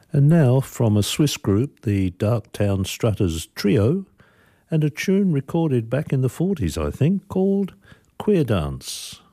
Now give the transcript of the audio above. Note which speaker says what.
Speaker 1: And now from a Swiss group, the Darktown Strutters Trio, and a tune recorded back in the 40s, I think, called Queer Dance.